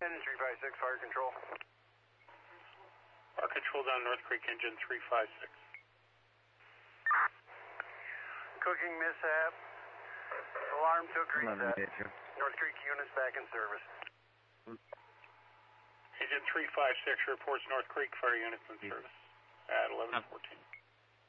Engine 356, fire control. Fire control down North Creek, engine 356. Cooking mishap. Alarm took reset. North Creek units back in service. Engine 356 reports North Creek fire units in service at 11:14.